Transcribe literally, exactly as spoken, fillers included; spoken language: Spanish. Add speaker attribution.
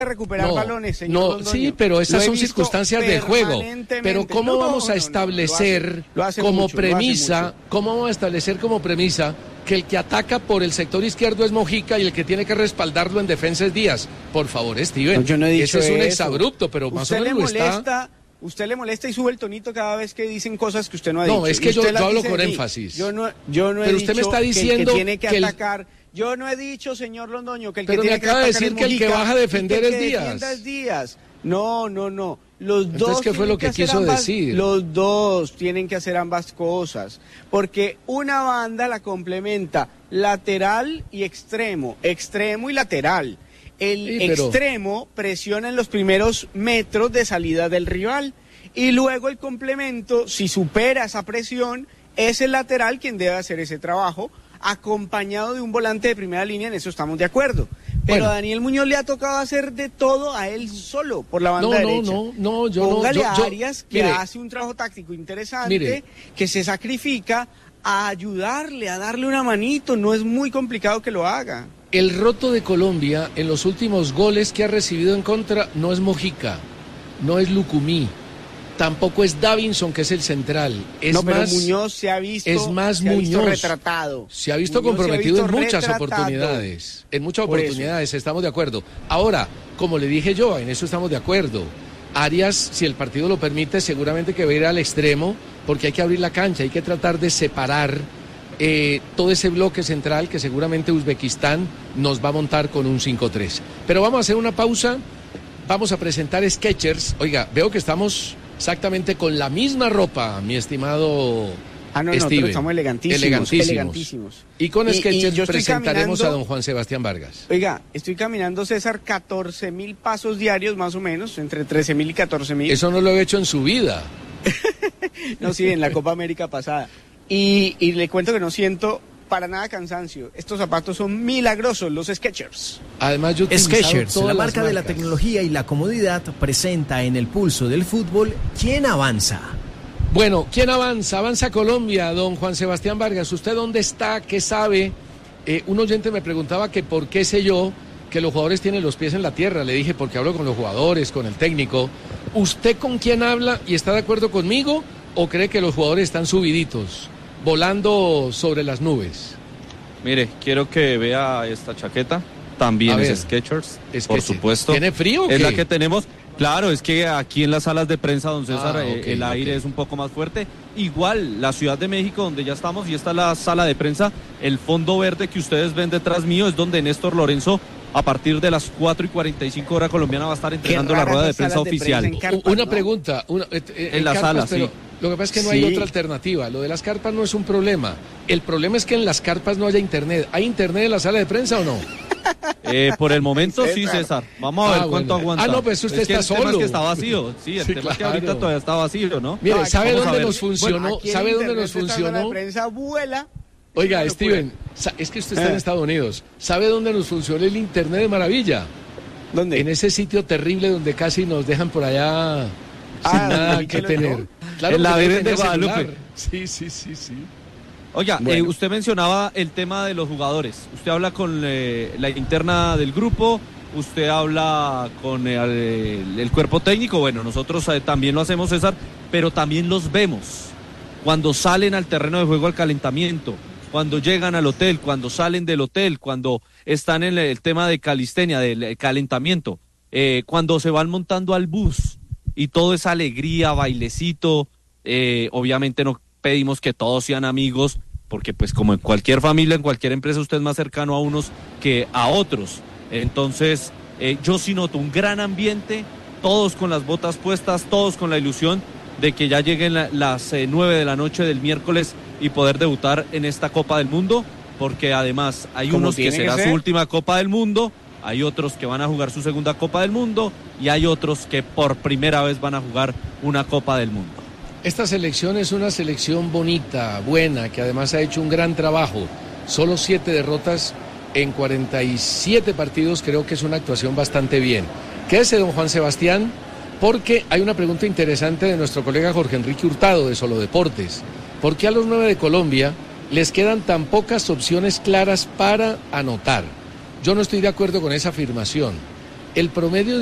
Speaker 1: recuperar
Speaker 2: no,
Speaker 1: balones, señor
Speaker 2: no,
Speaker 1: Londoño.
Speaker 2: sí, pero esas
Speaker 1: Lo he
Speaker 2: son
Speaker 1: visto
Speaker 2: circunstancias de juego. Pero ¿cómo
Speaker 1: no,
Speaker 2: vamos a
Speaker 1: no,
Speaker 2: establecer
Speaker 1: no, lo hace, lo hace
Speaker 2: como
Speaker 1: mucho,
Speaker 2: premisa, cómo vamos a establecer como premisa que el que ataca por el sector izquierdo es Mojica y el que tiene que respaldarlo en defensa es Díaz? Por favor, Steven,
Speaker 1: no, yo no he dicho
Speaker 2: ese es un
Speaker 1: eso.
Speaker 2: exabrupto, pero más o
Speaker 1: Usted
Speaker 2: menos
Speaker 1: le
Speaker 2: lo está...
Speaker 1: molesta, usted le molesta y sube el tonito cada vez que dicen cosas que usted no ha
Speaker 2: no,
Speaker 1: dicho.
Speaker 2: No, es que yo, yo hablo con
Speaker 1: mí.
Speaker 2: énfasis.
Speaker 1: Yo no, yo no he
Speaker 2: pero usted
Speaker 1: dicho
Speaker 2: me está diciendo
Speaker 1: que el que tiene que,
Speaker 2: que el...
Speaker 1: atacar... Yo no he dicho, señor Londoño, que el
Speaker 2: pero
Speaker 1: que tiene
Speaker 2: me acaba
Speaker 1: que
Speaker 2: de
Speaker 1: atacar
Speaker 2: decir que el que baja a defender es Díaz.
Speaker 1: es Díaz. No, no, no. Los
Speaker 2: Entonces,
Speaker 1: dos
Speaker 2: ¿qué fue lo que, que quiso
Speaker 1: ambas,
Speaker 2: decir?
Speaker 1: Los dos tienen que hacer ambas cosas, porque una banda la complementa lateral y extremo, extremo y lateral. El sí, pero... extremo presiona en los primeros metros de salida del rival y luego el complemento, si supera esa presión, es el lateral quien debe hacer ese trabajo, acompañado de un volante de primera línea, en eso estamos de acuerdo. Pero bueno, a Daniel Muñoz le ha tocado hacer de todo a él solo, por la banda
Speaker 2: no,
Speaker 1: derecha.
Speaker 2: No, no, no, yo
Speaker 1: Póngale
Speaker 2: no. Yo,
Speaker 1: a Arias, que
Speaker 2: mire,
Speaker 1: hace un trabajo táctico interesante,
Speaker 2: mire,
Speaker 1: que se sacrifica a ayudarle, a darle una manito, no es muy complicado que lo haga.
Speaker 2: El roto de Colombia en los últimos goles que ha recibido en contra no es Mojica, no es Lucumí, tampoco es Davinson, que es el central. Es
Speaker 1: no, pero
Speaker 2: más,
Speaker 1: Muñoz se ha visto,
Speaker 2: es más
Speaker 1: se ha visto
Speaker 2: Muñoz,
Speaker 1: retratado.
Speaker 2: Se ha visto
Speaker 1: Muñoz
Speaker 2: comprometido
Speaker 1: se ha visto
Speaker 2: en muchas
Speaker 1: retratado.
Speaker 2: oportunidades. En muchas
Speaker 1: Por
Speaker 2: oportunidades,
Speaker 1: eso.
Speaker 2: Estamos de acuerdo. Ahora, como le dije yo, en eso estamos de acuerdo. Arias, si el partido lo permite, seguramente que va a ir al extremo, porque hay que abrir la cancha, hay que tratar de separar eh, todo ese bloque central que seguramente Uzbekistán nos va a montar con un cinco tres. Pero vamos a hacer una pausa, vamos a presentar Skechers. Oiga, veo que estamos exactamente con la misma ropa, mi estimado
Speaker 1: Ah, no,
Speaker 2: Steven.
Speaker 1: nosotros estamos elegantísimos,
Speaker 2: elegantísimos.
Speaker 1: elegantísimos.
Speaker 2: Y con
Speaker 1: Y-
Speaker 2: Skechers
Speaker 1: y yo estoy
Speaker 2: presentaremos
Speaker 1: caminando-
Speaker 2: a don Juan Sebastián Vargas.
Speaker 1: Oiga, estoy caminando, César, catorce mil pasos diarios más o menos, entre trece mil y catorce mil.
Speaker 2: Eso no lo he hecho en su vida.
Speaker 1: No, sí, en la Copa América pasada. Y, y le cuento que no siento para nada cansancio. Estos zapatos son milagrosos, los Skechers.
Speaker 2: Además, yo he utilizado
Speaker 3: Skechers,
Speaker 2: todas
Speaker 3: la
Speaker 2: las
Speaker 3: marca de la
Speaker 2: marcas.
Speaker 3: tecnología y la comodidad, presenta en el pulso del fútbol ¿Quién avanza?
Speaker 2: Bueno, ¿quién avanza? Avanza Colombia, don Juan Sebastián Vargas. ¿Usted dónde está? ¿Qué sabe? Eh, un oyente me preguntaba que por qué sé yo que los jugadores tienen los pies en la tierra. Le dije, porque hablo con los jugadores, con el técnico. ¿Usted con quién habla y está de acuerdo conmigo o cree que los jugadores están subiditos, volando sobre las nubes?
Speaker 4: Mire, quiero que vea esta chaqueta. También
Speaker 2: A
Speaker 4: es
Speaker 2: ver,
Speaker 4: Skechers,
Speaker 2: es
Speaker 4: por
Speaker 2: que
Speaker 4: supuesto.
Speaker 2: ¿Tiene frío o
Speaker 4: Es
Speaker 2: qué?
Speaker 4: la que tenemos. Claro, es que aquí en las salas de prensa, don César,
Speaker 2: Ah,
Speaker 4: eh,
Speaker 2: ok,
Speaker 4: el aire
Speaker 2: ok.
Speaker 4: es un poco más fuerte. Igual, la Ciudad de México, donde ya estamos, y esta es la sala de prensa, el fondo verde que ustedes ven detrás mío es donde Néstor Lorenzo, a partir de las cuatro y cuarenta y cinco hora colombiana, va a estar entregando la
Speaker 1: raras
Speaker 4: rueda de
Speaker 1: las
Speaker 4: prensa
Speaker 1: salas de
Speaker 4: oficial.
Speaker 1: prensa en carpas,
Speaker 2: Una
Speaker 1: ¿no?
Speaker 2: pregunta. Una, eh, eh,
Speaker 4: En la
Speaker 2: carpas,
Speaker 4: sala,
Speaker 2: pero
Speaker 4: sí.
Speaker 2: Lo que pasa es que no hay
Speaker 1: Sí.
Speaker 2: otra alternativa. Lo de las carpas no es un problema. El problema es que en las carpas no haya internet. ¿Hay internet en la sala de prensa o no?
Speaker 4: Eh, por el momento sí,
Speaker 1: César.
Speaker 4: César. Vamos a
Speaker 2: Ah,
Speaker 4: ver cuánto
Speaker 2: bueno.
Speaker 4: aguanta.
Speaker 2: Ah, no, pues usted
Speaker 4: es que
Speaker 2: está
Speaker 4: el tema es
Speaker 2: solo.
Speaker 4: que está vacío. Sí, el
Speaker 2: Sí,
Speaker 4: tema es que
Speaker 2: claro.
Speaker 4: ahorita todavía está vacío, ¿no?
Speaker 2: Mire,
Speaker 1: No,
Speaker 2: ¿sabe
Speaker 4: vamos a
Speaker 2: dónde
Speaker 4: ver.
Speaker 2: nos funcionó?
Speaker 1: Aquí el
Speaker 2: ¿Sabe dónde
Speaker 1: internet
Speaker 2: nos
Speaker 1: de esta sala
Speaker 2: funcionó?
Speaker 1: de prensa vuela.
Speaker 2: Oiga,
Speaker 1: Una locura.
Speaker 2: Steven, sa- es que usted está en
Speaker 1: Eh.
Speaker 2: Estados Unidos. ¿Sabe dónde nos funcionó el internet de maravilla?
Speaker 1: ¿Dónde?
Speaker 2: En ese sitio terrible donde casi nos dejan por allá sin
Speaker 1: Ah,
Speaker 2: nada
Speaker 1: ¿y
Speaker 2: que
Speaker 1: qué lo
Speaker 2: tener.
Speaker 1: dejó?
Speaker 2: Claro,
Speaker 4: En la
Speaker 2: porque no
Speaker 4: Virgen de
Speaker 2: tenía celular.
Speaker 4: Guadalupe.
Speaker 2: Sí, sí, sí, sí.
Speaker 4: Oiga,
Speaker 1: Bueno.
Speaker 4: eh, usted mencionaba el tema de los jugadores. Usted habla con eh, la interna del grupo, usted habla con eh, el, el cuerpo técnico. Bueno, nosotros eh, también lo hacemos, César, pero también los vemos cuando salen al terreno de juego al calentamiento, cuando llegan al hotel, cuando salen del hotel, cuando están en el, el tema de calistenia, del eh, calentamiento, eh, cuando se van montando al bus y todo es alegría, bailecito. Eh, obviamente no pedimos que todos sean amigos, porque pues como en cualquier familia, en cualquier empresa, usted es más cercano a unos que a otros. Entonces, eh, yo sí noto un gran ambiente, todos con las botas puestas, todos con la ilusión de que ya lleguen la- las eh, nueve de la noche del miércoles y poder debutar en esta Copa del Mundo, porque además hay
Speaker 1: Como
Speaker 4: unos que
Speaker 1: tiene que
Speaker 4: será
Speaker 1: ser.
Speaker 4: su última Copa del Mundo, hay otros que van a jugar su segunda Copa del Mundo y hay otros que por primera vez van a jugar una Copa del Mundo.
Speaker 2: Esta selección es una selección bonita, buena, que además ha hecho un gran trabajo. Solo siete derrotas en cuarenta y siete partidos, creo que es una actuación bastante bien. Quédese, don Juan Sebastián, porque hay una pregunta interesante de nuestro colega Jorge Enrique Hurtado de Solo Deportes. ¿Por qué a los nueve de Colombia les quedan tan pocas opciones claras para anotar? Yo no estoy de acuerdo con esa afirmación. el promedio